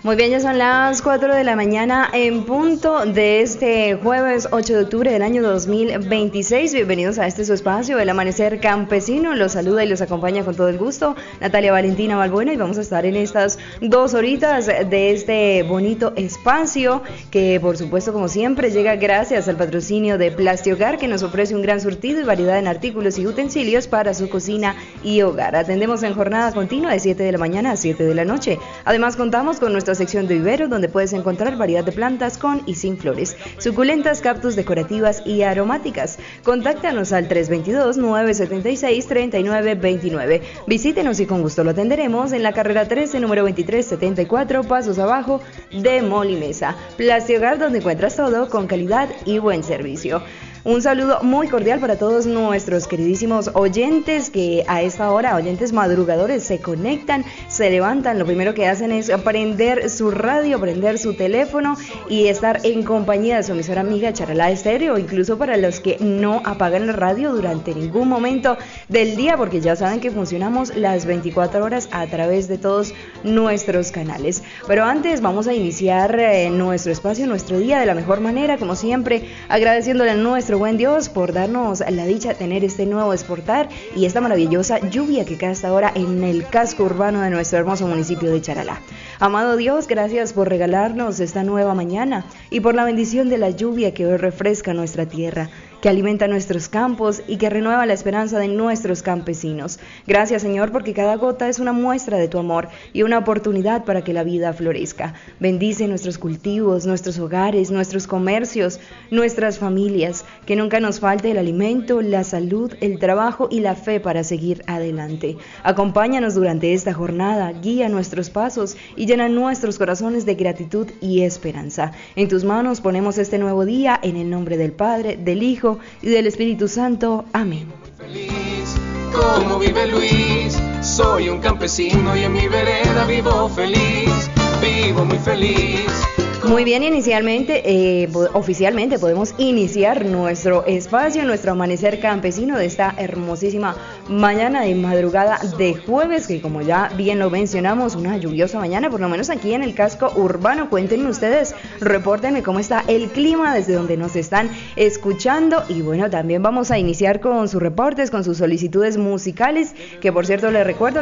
Muy bien, ya son las 4 de la mañana en punto de este jueves 8 de octubre del año 2026. Bienvenidos a este su espacio, El Amanecer Campesino. Los saluda y los acompaña con todo el gusto Natalia Valentina Balbuena, y vamos a estar en estas 2 horitas de este bonito espacio que, por supuesto, como siempre, llega gracias al patrocinio de Plastiogar, que nos ofrece un gran surtido y variedad en artículos y utensilios para su cocina y hogar. Atendemos en jornada continua de 7 de la mañana a 7 de la noche. Además, contamos con nuestra sección de viveros, donde puedes encontrar variedad de plantas con y sin flores, suculentas, cactus, decorativas y aromáticas. Contáctanos al 322-976-3929. Visítenos y con gusto lo atenderemos en la carrera 13, número 2374, pasos abajo de Molimesa. Plastiogar, donde encuentras todo con calidad y buen servicio. Un saludo muy cordial para todos nuestros queridísimos oyentes que a esta hora, oyentes madrugadores, se conectan, se levantan. Lo primero que hacen es prender su radio, prender su teléfono y estar en compañía de su emisora amiga Charalá Estéreo. Incluso para los que no apagan la radio durante ningún momento del día, porque ya saben que funcionamos las 24 horas a través de todos nuestros canales. Pero antes vamos a iniciar nuestro espacio, nuestro día de la mejor manera, como siempre, agradeciéndole a nuestro buen Dios por darnos la dicha de tener este nuevo despertar y esta maravillosa lluvia que cae hasta ahora en el casco urbano de nuestro hermoso municipio de Charalá. Amado Dios, gracias por regalarnos esta nueva mañana y por la bendición de la lluvia que hoy refresca nuestra tierra, que alimenta nuestros campos y que renueva la esperanza de nuestros campesinos. Gracias, Señor, porque cada gota es una muestra de tu amor y una oportunidad para que la vida florezca. Bendice nuestros cultivos, nuestros hogares, nuestros comercios, nuestras familias, que nunca nos falte el alimento, la salud, el trabajo y la fe para seguir adelante. Acompáñanos durante esta jornada, guía nuestros pasos y llena nuestros corazones de gratitud y esperanza. En tus manos ponemos este nuevo día, en el nombre del Padre, del Hijo y del Espíritu Santo. Amén. Feliz, como vive Luis, soy un campesino y en mi vereda vivo feliz, vivo muy feliz. Muy bien, oficialmente podemos iniciar nuestro espacio, nuestro amanecer campesino de esta hermosísima mañana de madrugada de jueves, que como ya bien lo mencionamos, una lluviosa mañana, por lo menos aquí en el casco urbano. Cuéntenme ustedes, repórtenme cómo está el clima desde donde nos están escuchando, y bueno, también vamos a iniciar con sus reportes, con sus solicitudes musicales, que por cierto les recuerdo,